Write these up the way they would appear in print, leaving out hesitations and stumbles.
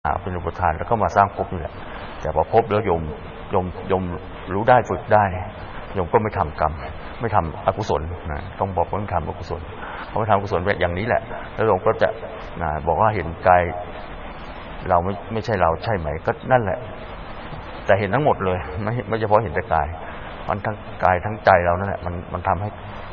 เป็นอุปทานแล้วก็มาสร้างภพนี่แหละแต่พอภพแล้วโยมรู้ได้ฝึกได้โยมก็ไม่ทำกรรมไม่ทำอกุศลนะต้องบอกว่าไม่ทำอกุศลเพราะไม่ทำอกุศลแบบอย่างนี้แหละแล้วโยมก็จะบอกว่าเห็นกายเราไม่ใช่เราใช่ไหมก็นั่นแหละแต่เห็นทั้งหมดเลยไม่เฉพาะเห็นแต่กายมันทั้งกายทั้งใจเรานั่นแหละมันทำให้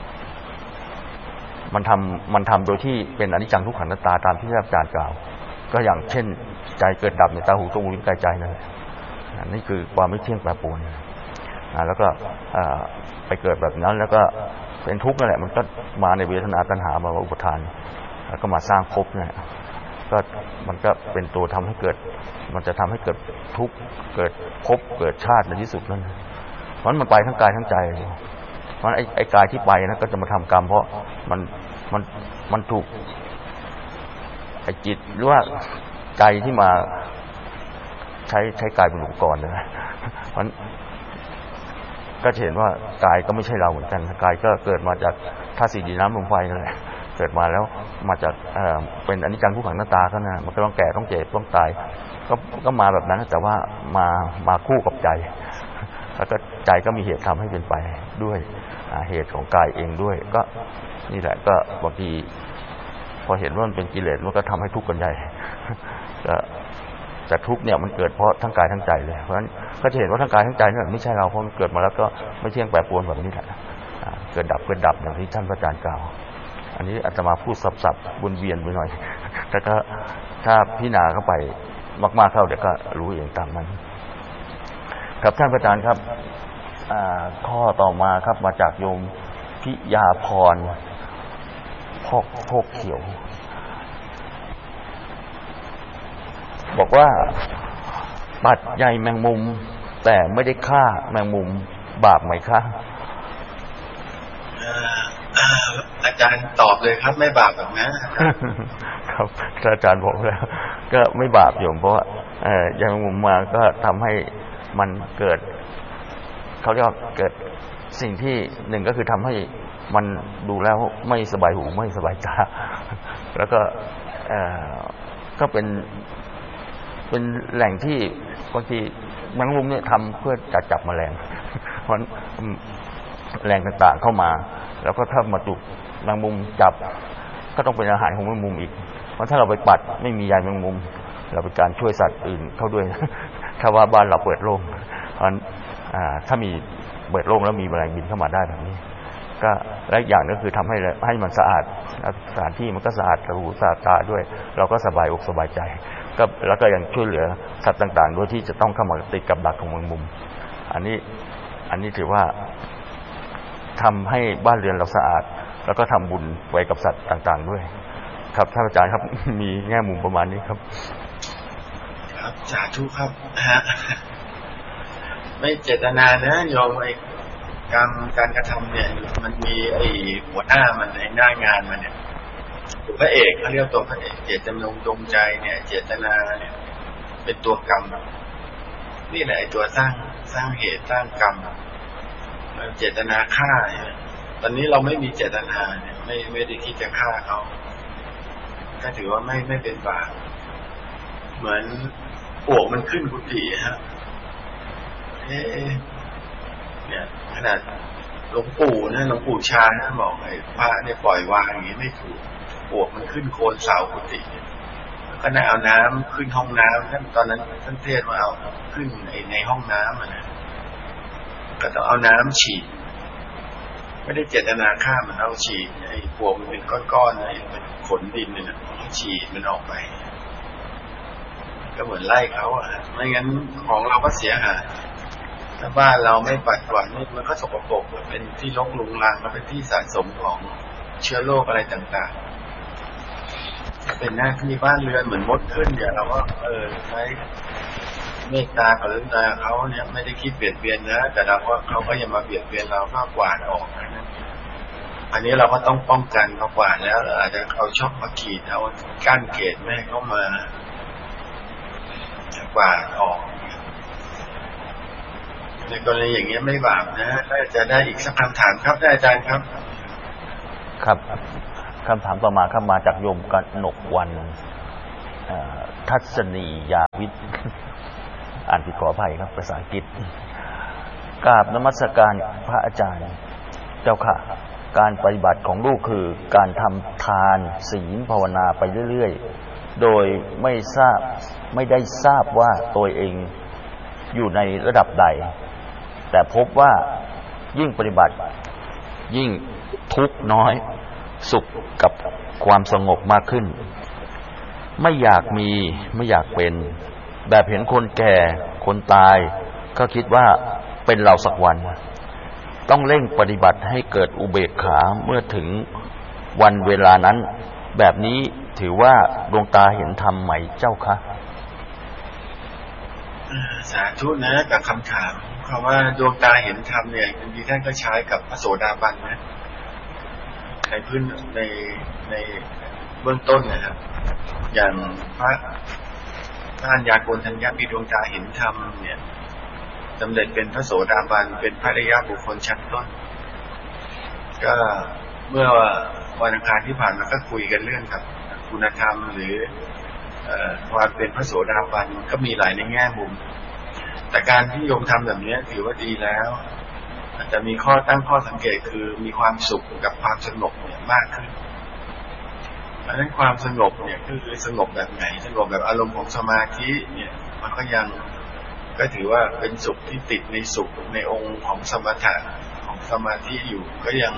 มันทำโดยที่เป็นอนิจจังทุกขังอนัตตาตามที่อาจารย์กล่าวก็อย่างเช่นใจเกิดดับในตาหูจมูกลิ้นกายใจนั่นแหละนี่คือความไม่เที่ยงแปรปรวนแล้วก็ไปเกิดแบบนั้นแล้วก็เป็นทุกข์นั่นแหละมันก็มาในเวทนาตัณหามาอุปทานแล้วก็มาสร้างภพเนี่ยก็มันก็เป็นตัวทำให้เกิดมันจะทำให้เกิดทุกข์เกิดภพเกิดชาติในที่สุดนั่นเพราะมันไปทั้งกายทั้งใจเพราะไอ้กายที่ไปนะก็จะมาทำกรรมเพราะมันถูกไอ้จิตหรือว่าใจที่มาใช้กายเป็นอุปกรณ์นะเพราะก็เห็นว่ากายก็ไม่ใช่เราเหมือนกันกายก็เกิดมาจากธาตุสี่ดินน้ำลมไฟนั่นแหละเกิดมาแล้วมาจากเป็นอนิจจังทุกขังอนัตตาก็นะมันก็ต้องแก่ต้องเจ็บต้องตายก็มาแบบนั้นแต่ว่ามาคู่กับใจแล้วก็ใจก็มีเหตุทำให้เป็นไปด้วยเหตุของกายเองด้วยก็นี่แหละก็บางทีพอเห็นว่ามันเป็นกิเลสมันก็ทำให้ทุกข์กันใหญ่ก็แต่ทุกข์เนี่ยมันเกิดเพราะทั้งกายทั้งใจเลยเพราะฉะนั้นก็จะเห็นว่าทั้งกายทั้งใจนี่ไม่ใช่เราเพราะมันเกิดมาแล้วก็ไม่เที่ยงแปรปรวนแบบนี้แหละเกิดดับอย่างที่ท่านพระอาจารย์กล่าวอันนี้อาจจะมาพูดสับๆวนเวียนไปหน่อยแต่ก็ถ้าพิจารณาเข้าไปมากๆเข้าเดี๋ยวก็รู้เองตามนั้นครับท่านพระอาจารย์ครับข้อต่อมาครับมาจากโยมพิยาพรพกเขียวบอกว่าปัดใยแมงมุมแต่ไม่ได้ฆ่าแมงมุมบาปไหมคะอาจารย์ตอบเลยครับไม่บาปหรอกนะครับอาจารย์บอกแล้วก็ไม่บาปโยมเพราะใยแมงมุมมาก็ทำให้มันเกิดเขาเรียกว่าเกิดสิ่งที่หนึ่งก็คือทำให้มันดูแล้วไม่สบายหูไม่สบายตาแล้วก็ก็เป็นแหล่งที่บางทีแมงมุมเนี่ยทำเพื่อจับแมลงเพราะแรงต่างๆเข้ามาแล้วก็ถ้ามาถูกแมงมุมจับก็ต้องเป็นอาหารของแมงมุมอีกเพราะถ้าเราไปปัดไม่มีใยแมงมุมเราเป็นการช่วยสัตว์อื่นเข้าด้วยถ้าว่าบ้านเราเปิดโล่งเพราะถ้ามีเปิดโล่งแล้วมีแมลงบินเข้ามาได้แบบนี้ก็และอย่างนึงคือทำให้มันสะอาดสถานที่มันก็สะอาดหูสะอาดตาด้วยเราก็สบายอกสบายใจก็แล้วก็ยังช่วยเหลือสัตว์ต่างๆด้วยที่จะต้องเข้ามาติดกับดักของแมงมุมอันนี้ถือว่าทำให้บ้านเรือนเราสะอาดแล้วก็ทำบุญไว้กับสัตว์ต่างๆด้วยครับท่านอาจารย์ครับมีแง่มุมประมาณนี้ครับครับสาธุครับไม่เจตนานะโยมไอ้การกระทำเนี่ยมันมีไอ้หัวหน้ามันในหน้างานมันเนี่ยตัวพระเอกเขาเรียกตัวพระเอกเจตจำนงจงใจเนี่ยเจตนาเนี่ยเป็นตัวกรรมนี่แหละไอ้ตัวสร้างเหตุสร้างกรรมเจตนาฆ่าเนี่ยตอนนี้เราไม่มีเจตนาเนี่ยไม่ได้คิดจะฆ่าเขาก็ถือว่าไม่เป็นบาปเหมือนปวกมันขึ้นกุฏิฮะเนี่ยขนาดหลวงปู่ชานะบอกไอ้พระเนี่ยปล่อยวางอย่างนี้ไม่ถูกปวกมันขึ้นโคนเสากุฏิก็น่าเอาน้ำขึ้นห้องน้ำท่านตอนนั้นท่านเทศน์ว่าเอาขึ้นในห้องน้ำนะก็ต้องเอาน้ำฉีดไม่ได้เจตนาฆ่ามันเอาฉีดไอ้ปวกมันเป็นก้อนๆไอ้เป็นขนดินเนี่ยฉีดมันออกไปก็เหมือนไล่เขาอ่ะไม่งั้นของเราก็เสียหายถ้าบ้านเราไม่ปัดกวาดนี่มันก็สกปรกเป็นที่รกรุงรังมันเป็นที่สะสมของเชื้อโรคอะไรต่างๆเป็นหน้าที่บ้านเรือนเหมือนมดขึ้นเดี๋ยวเราก็ใช้เมตตากรุณาเขาเนี่ยไม่ได้คิดเบียดเบียนนะแต่เราก็เขาก็ยังมาเบียดเบียนเราก็กวาดออกนะอันนี้เราก็ต้องป้องกันเขากวาดแล้วอาจจะเอาช็อกมาขีดเอากั้นเกตไม่ให้เข้ามากวาดออกในกรณีอย่างเงี้ยไม่บาปนะถ้าจะได้อีกสักคำถามครับอาจารย์ครับครับคำถามต่อมาครับมาจากโยมกนกวันทัศนียาวิทย์อ่านผิดขออภัยครับภาษาอังกฤษกราบนมัสการพระอาจารย์เจ้าค่ะการปฏิบัติของลูกคือการทำทานศีลภาวนาไปเรื่อยๆโดยไม่ได้ทราบว่าตัวเองอยู่ในระดับใดแต่พบว่ายิ่งปฏิบัติยิ่งทุกข์น้อยสุขกับความสงบมากขึ้นไม่อยากมีไม่อยากเป็นแบบเห็นคนแก่คนตายก็คิดว่าเป็นเราสักวันต้องเร่งปฏิบัติให้เกิดอุเบกขาเมื่อถึงวันเวลานั้นแบบนี้ถือว่าดวงตาเห็นธรรมไหมเจ้าคะสาธุนะกับคำถามคำว่าดวงตาเห็นธรรมเนี่ยบางทีท่านก็ใช้กับพระโสดาบันนะในพื้นในเบื้องต้นนะครับอย่างพระอัญญาโกณฑัญญะมีดวงตาเห็นธรรมเนี่ยสำเร็จเป็นพระโสดาบันเป็นพระอริยบุคคลชั้นต้นก็เมื่อวันอังคารที่ผ่านมาก็คุยกันเรื่องกับคุณธรรมหรือความเป็นพระโสดาบันก็มีหลายในแง่มุมแต่การที่โยมทำแบบนี้ถือว่าดีแล้วอาจจะมีข้อตั้งข้อสังเกตคือมีความสุขกับความสงบเนี่ยมากขึ้นเพราะฉะนั้นความสงบเนี่ยคือสงบแบบไหนสงบแบบอารมณ์ของสมาธิเนี่ยมันก็ถือว่าเป็นสุขที่ติดในสุขในองค์ของสมถะของสมาธิอยู่ก็ยัง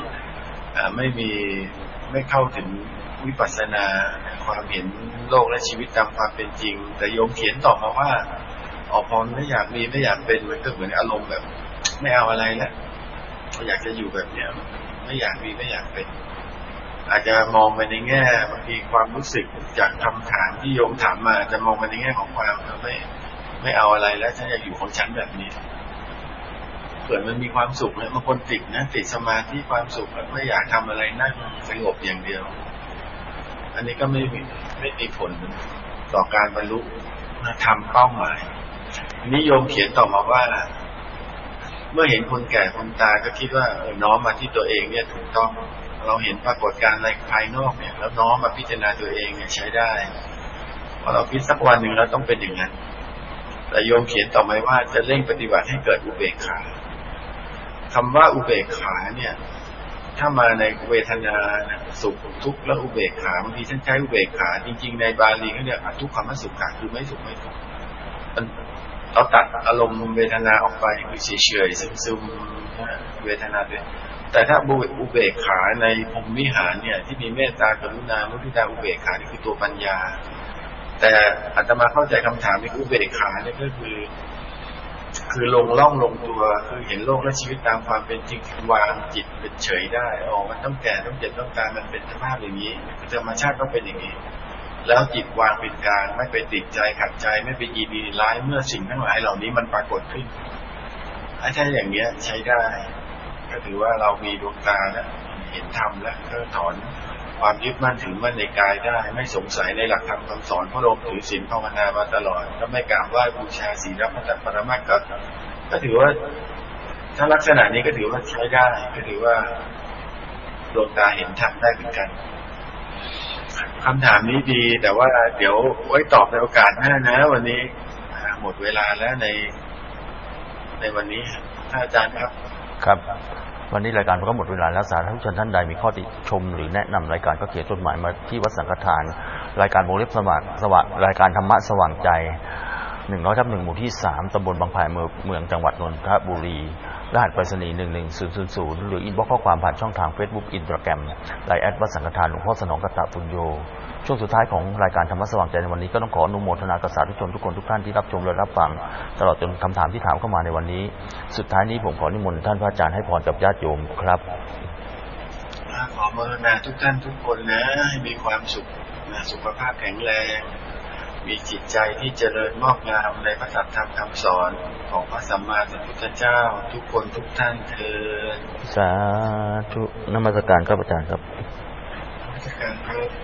ไม่เข้าถึงวิปัสสนาความเห็นโลกและชีวิตตามความเป็นจริงแต่โยมเขียนต่อมาว่าพอไม่อยากมีไม่อยากเป็นมันก็เหมือนอารมณ์แบบไม่เอาอะไรแล้วอยากจะอยู่แบบเนี้ยไม่อยากมีไม่อยากเป็นอาจจะมองไปในแง่บางทีความรู้สึกจากคำถามที่โยมถามมาจะมองไปในแง่ของความไม่เอาอะไรแล้วฉันอยากอยู่ของฉันแบบนี้เกิดมันมีความสุขเนี่ยบางคนติดสมาธิความสุขไม่อยากทำอะไรนั่งสงบอย่างเดียวอันนี้ก็ไม่มีผลต่อการบรรลุทำเป้าหมายนิยมเขียนต่อมาว่าเมื่อเห็นคนแก่คนตายก็คิดว่าน้อมมาที่ตัวเองเนี่ยถูกต้องเราเห็นปรากฏการณ์อะไรภายนอกเนี่ยแล้วน้อมมาพิจารณาตัวเองเนี่ยใช้ได้พอเราคิดสักวันหนึ่งแล้วต้องเป็นอย่างนั้นแต่โยมเขียนต่อมาว่าจะเร่งปฏิบัติให้เกิดอุเบกขาคำว่าอุเบกขาเนี่ยถ้ามาในเวทนาสุขทุกข์และอุเบกขาบางทีท่านใช้อุเบกขาจริงๆในบาลีเขาเรียกทุกขมสุขะคือไม่สุขไม่ทุกข์เราตัดอารมณ์เวทนาออกไปคือเฉยๆซึมๆเวทนาด้วยแต่ถ้าอุเบกขาในพรหมวิหารเนี่ยที่มีเมตตากรุณามุทิตาอุเบกขานี่คือตัวปัญญาแต่อาตมาเข้าใจคำถามที่อุเบกขาเนี่ยก็คือลงล่องลงตัวคือเห็นโลกและชีวิตตามความเป็นจริงวางจิตเป็นเฉยได้มันต้องแก่ต้องเจ็บต้องตายมันเป็นสภาพอย่างนี้ธรรมชาติต้องเป็นอย่างนี้แล้วจิตวางเป็นกลางไม่ไปติดใจขัดใจไม่ไปยินดีร้ายเมื่อสิ่งทั้งหลายเหล่านี้มันปรากฏขึ้นถ้าอย่างเนี้ยใช้ได้ก็ถือว่าเรามีดวงตาแล้วเห็นธรรมแล้วก็ถอนความยึดมั่นถือมั่นในกายได้ไม่สงสัยในหลักธรรมคำสอนพระองค์ถือศีลภาวนามาตลอดก็ไม่กราบไหว้บูชาศีลพระจักรปรมัตถ์ก็ถือว่าถ้าลักษณะนี้ก็ถือว่าใช้ได้ก็ถือว่าดวงตาเห็นธรรมได้เหมือนกันคำถามนี้ดีแต่ว่าเดี๋ยวไว้ตอบในโอกาสหน้านะวันนี้หมดเวลาแล้วในวันนี้ท่านอาจารย์ครับวันนี้รายการก็หมดเวลาแล้วสาธุชนท่านใดมีข้อติชมหรือแนะนำรายการก็เขียนจดหมายมาที่วัดสังฆทานรายการวงเล็บสว่างรายการธรรมะสว่างใจ100/1หมู่ที่3ตำบลบางไผ่เมืองจังหวัดนนทบุรีรหัสไปรษณีย์11000หรืออินบ็อกซ์ข้อความผ่านช่องทาง Facebook Instagram ไลน์ วัดสังฆทานหลวงพ่อสนองกตปุญโญช่วงสุดท้ายของรายการธรรมะสว่างใจในวันนี้ก็ต้องขออนุโมทนากับสาธุชนทุกคนทุกท่านที่รับชมและรับฟังตลอดจนคำถามที่ถามเข้ามาในวันนี้สุดท้ายนี้ผมขอนิมนต์ท่านพระอาจารย์ให้พรกับญาติโยมครับขอโมทนาทุกท่านทุกคนนะให้มีความสุขสุขภาพแข็งแรงมีจิตใจที่เจริญงอกงามในพระสัทธรรมคำสอนของพระสัมมาสัมพุทธเจ้าทุกคนทุกท่านเถิดสาธุนมัสการครับอาจารย์ครับนมัสการครับ